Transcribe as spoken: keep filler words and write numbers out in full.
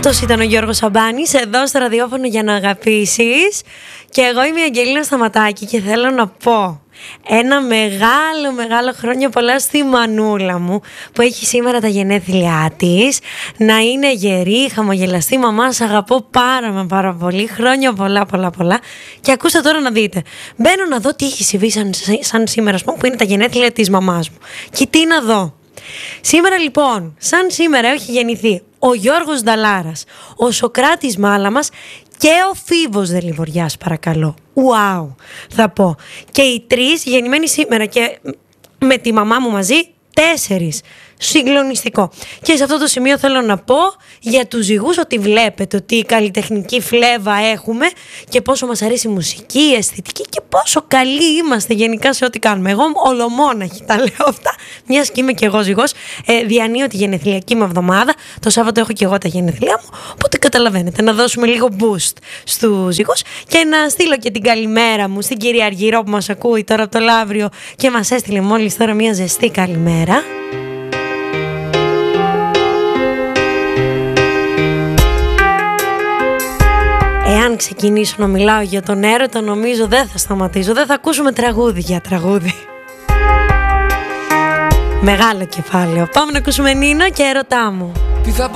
Αυτός ήταν ο Γιώργος Σαμπάνης, εδώ στο ραδιόφωνο για να αγαπήσεις. Και εγώ είμαι η Αγγελίνα Σταματάκη και θέλω να πω ένα μεγάλο μεγάλο χρόνια πολλά στη μανούλα μου που έχει σήμερα τα γενέθλιά της. Να είναι γερή, χαμογελαστή μαμά, σ' αγαπώ πάρα μα πάρα πολύ. Χρόνια πολλά πολλά πολλά. Και ακούστε τώρα να δείτε. Μπαίνω να δω τι έχει συμβεί σαν, σαν σήμερα, που είναι τα γενέθλια της μαμάς μου. Και τι να δω. Σήμερα λοιπόν, σαν σήμερα έχει γεννηθεί ο Γιώργος Νταλάρας, ο Σοκράτης Μάλαμας και ο Φίβος Δελιβοριάς, παρακαλώ. Ουάου, θα πω. Και οι τρεις γεννημένοι σήμερα και με τη μαμά μου μαζί, τέσσερις. Συγκλονιστικό. Και σε αυτό το σημείο θέλω να πω για τους ζυγούς ότι βλέπετε ότι η καλλιτεχνική φλέβα έχουμε και πόσο μας αρέσει η μουσική, η αισθητική και πόσο καλοί είμαστε γενικά σε ό,τι κάνουμε. Εγώ ολομόναχη τα λέω αυτά, μιας και είμαι και εγώ ζυγός. Ε, διανύω τη γενεθλιακή μου εβδομάδα. Το Σάββατο έχω και εγώ τα γενεθλιά μου. Οπότε καταλαβαίνετε, να δώσουμε λίγο boost στους ζυγούς και να στείλω και την καλημέρα μου στην κυρία Αργυρό που μας ακούει τώρα από το Λαύριο και μας έστειλε μόλις τώρα μια ζεστή καλημέρα. Εάν ξεκινήσω να μιλάω για τον έρωτα, νομίζω δεν θα σταματήσω. Δεν θα ακούσουμε τραγούδι για τραγούδι. Μεγάλο κεφάλαιο. Πάμε να ακούσουμε Νίνο και έρωτά μου.